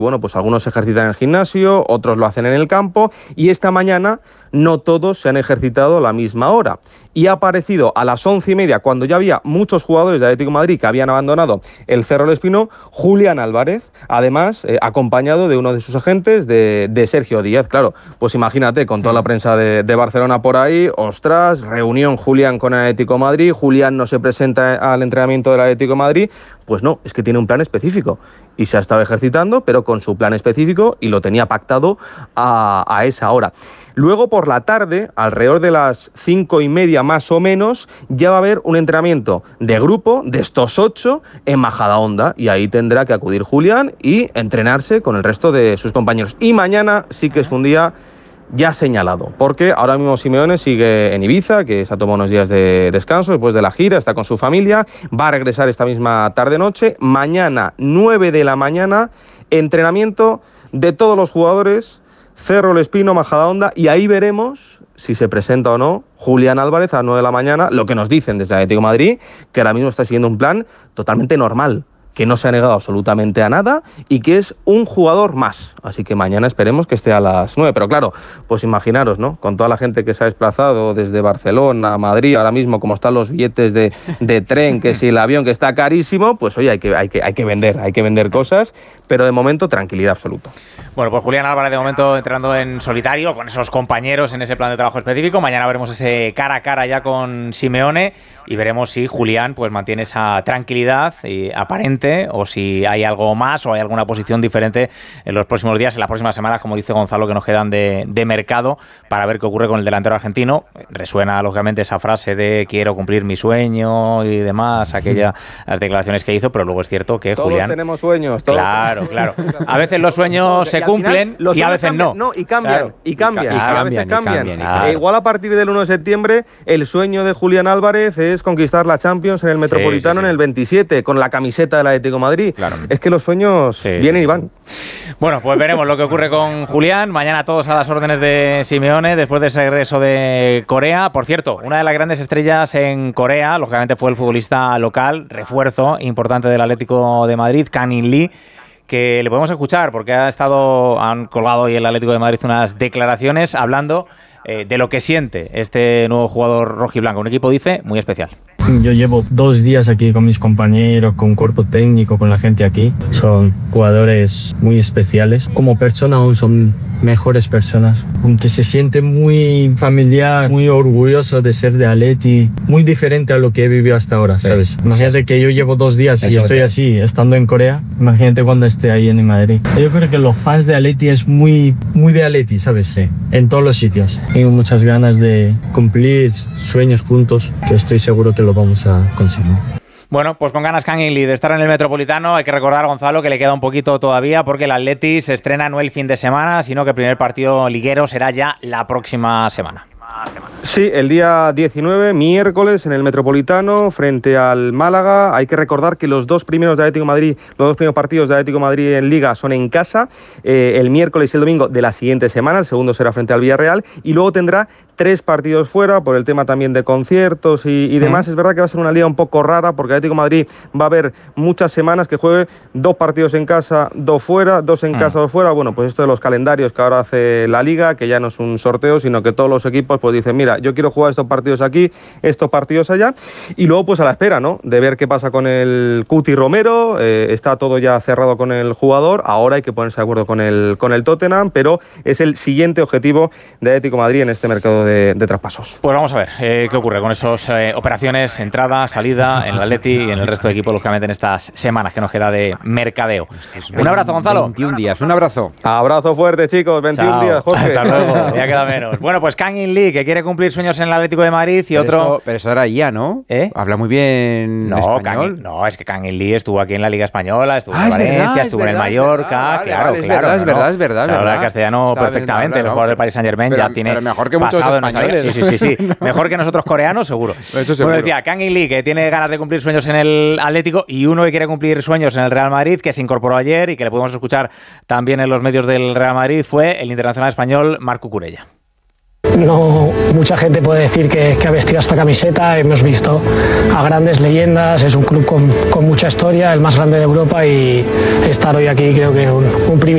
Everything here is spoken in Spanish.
Bueno, pues algunos se ejercitan en el gimnasio, otros lo hacen en el campo, y esta mañana no todos se han ejercitado a la misma hora. Y ha aparecido a las 11:30, cuando ya había muchos jugadores de Atlético de Madrid que habían abandonado el Cerro del Espino, Julián Álvarez, además acompañado de uno de sus agentes, de Sergio Díaz. Claro, pues imagínate, con toda la prensa de Barcelona por ahí, ostras, reunión Julián con el Atlético de Madrid, Julián no se presenta al entrenamiento del Atlético de Madrid. Pues no, es que tiene un plan específico y se ha estado ejercitando, pero con su plan específico, y lo tenía pactado a esa hora. Luego, por la tarde, alrededor de las 5:30 más o menos, ya va a haber un entrenamiento de grupo de estos 8 en Majadahonda, y ahí tendrá que acudir Julián y entrenarse con el resto de sus compañeros. Y mañana sí que es un día ya señalado, porque ahora mismo Simeone sigue en Ibiza, que se ha tomado unos días de descanso después de la gira, está con su familia, va a regresar esta misma tarde-noche. Mañana, 9 de la mañana, entrenamiento de todos los jugadores, Cerro del Espino, Majadahonda, y ahí veremos si se presenta o no Julián Álvarez a las 9 de la mañana, lo que nos dicen desde Atlético de Madrid, que ahora mismo está siguiendo un plan totalmente normal, que no se ha negado absolutamente a nada y que es un jugador más. Así que mañana esperemos que esté a las 9. Pero claro, pues imaginaros, ¿no? Con toda la gente que se ha desplazado desde Barcelona a Madrid, ahora mismo como están los billetes de tren, que si el avión que está carísimo, pues oye, hay que vender cosas, pero de momento tranquilidad absoluta. Bueno, pues Julián Álvarez de momento entrenando en solitario con esos compañeros en ese plan de trabajo específico. Mañana veremos ese cara a cara ya con Simeone y veremos si Julián pues mantiene esa tranquilidad aparente, o si hay algo más o hay alguna posición diferente en los próximos días, en las próximas semanas, como dice Gonzalo, que nos quedan de mercado, para ver qué ocurre con el delantero argentino. Resuena lógicamente esa frase de quiero cumplir mi sueño y demás, aquellas declaraciones que hizo, pero luego es cierto que todos Julián... tenemos sueños. Claro. A veces los sueños se cumplen y a veces no. No, y cambian. A veces cambian. Claro. Igual a partir del 1 de septiembre, el sueño de Julián Álvarez es conquistar la Champions en el Metropolitano en el 27, con la camiseta del Atlético de Madrid. Claro. Es que los sueños vienen y van. Bueno, pues veremos lo que ocurre con Julián. Mañana todos a las órdenes de Simeone después de ese regreso de Corea. Por cierto, una de las grandes estrellas en Corea, lógicamente, fue el futbolista local, refuerzo importante del Atlético de Madrid, Kang In-lee, que le podemos escuchar porque han colgado hoy el Atlético de Madrid unas declaraciones hablando de lo que siente este nuevo jugador rojiblanco. Un equipo, dice, muy especial. Yo llevo 2 días aquí con mis compañeros, con cuerpo técnico, con la gente aquí. Son jugadores muy especiales. Como persona aún son mejores personas. Aunque se siente muy familiar, muy orgulloso de ser de Atleti. Muy diferente a lo que he vivido hasta ahora, ¿sabes? Imagínate que yo llevo 2 días y estoy así, estando en Corea. Imagínate cuando esté ahí en Madrid. Yo creo que los fans de Atleti es muy de Atleti, ¿sabes? Sí. En todos los sitios. Tengo muchas ganas de cumplir sueños juntos, que estoy seguro que lo vamos a conseguir. Bueno, pues con ganas Kang In-lee de estar en el Metropolitano. Hay que recordar, Gonzalo, que le queda un poquito todavía porque el Atleti se estrena no el fin de semana, sino que el primer partido liguero será ya la próxima semana. Sí, el día 19, miércoles, en el Metropolitano, frente al Málaga. Hay que recordar que los 2 primeros de Atlético de Madrid, los 2 primeros partidos de Atlético de Madrid en Liga son en casa, el miércoles y el domingo de la siguiente semana. El segundo será frente al Villarreal y luego tendrá 3 partidos fuera por el tema también de conciertos y demás. Es verdad que va a ser una liga un poco rara porque Atlético de Madrid va a haber muchas semanas que juegue 2 partidos en casa, 2 fuera, 2 en casa, 2 fuera. Bueno, pues esto de los calendarios que ahora hace la liga, que ya no es un sorteo, sino que todos los equipos pues dicen, mira, yo quiero jugar estos partidos aquí, estos partidos allá, y luego pues a la espera, ¿no?, de ver qué pasa con el Cuti Romero. Está todo ya cerrado con el jugador, ahora hay que ponerse de acuerdo con el Tottenham, pero es el siguiente objetivo de Atlético de Madrid en este mercado de traspasos. Pues vamos a ver qué ocurre con esas operaciones, entrada, salida en el Atleti y en el resto de equipos, lógicamente, en estas semanas que nos queda de mercadeo. Un abrazo, Gonzalo. 21 días, un abrazo. Abrazo fuerte, chicos, 21 días, Jorge. Hasta luego, ya queda menos. Bueno, pues Kang In-lee, que quiere cumplir sueños en el Atlético de Madrid, y pero eso era ya, ¿no? Habla muy bien español. Es que Kang In-lee estuvo aquí en la Liga Española, estuvo en Valencia, estuvo en el Mallorca. Claro, es verdad. Habla castellano perfectamente. El jugador del Paris Saint-Germain ya tiene pero mejor que muchos españoles. Sí. Mejor que nosotros coreanos, seguro. Eso seguro. Bueno, decía Kang In-lee, que tiene ganas de cumplir sueños en el Atlético, y uno que quiere cumplir sueños en el Real Madrid, que se incorporó ayer y que le pudimos escuchar también en los medios del Real Madrid, fue el internacional español Marc Cucurella. No mucha gente puede decir que ha vestido esta camiseta. Hemos visto a grandes leyendas, es un club con mucha historia, el más grande de Europa, y estar hoy aquí creo que es un privilegio.